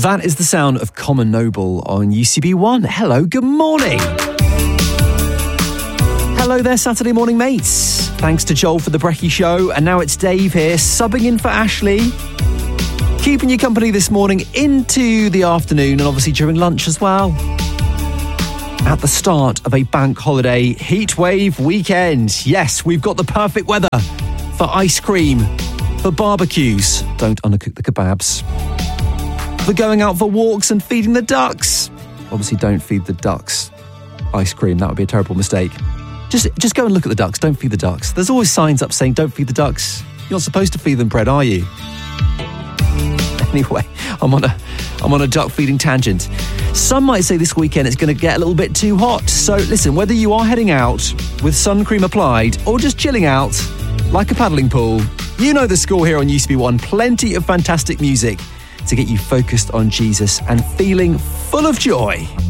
That is the sound of Common Noble on UCB1. Hello, good morning. Hello there, Saturday morning mates. Thanks to Joel for the Brekkie Show. And now it's Dave here, subbing in for Ashley. Keeping you company this morning into the afternoon and obviously during lunch as well. At the start of a bank holiday heatwave weekend. Yes, we've got the perfect weather for ice cream, for barbecues. Don't undercook the kebabs. For going out for walks and feeding the ducks. Obviously, don't feed the ducks ice cream. That would be a terrible mistake. Just go and look at the ducks. Don't feed the ducks. There's always signs up saying, don't feed the ducks. You're not supposed to feed them bread, are you? Anyway, I'm on a duck feeding tangent. Some might say this weekend it's going to get a little bit too hot. So listen, whether you are heading out with sun cream applied or just chilling out like a paddling pool, you know the score here on UCB1. Plenty of fantastic music to get you focused on Jesus and feeling full of joy.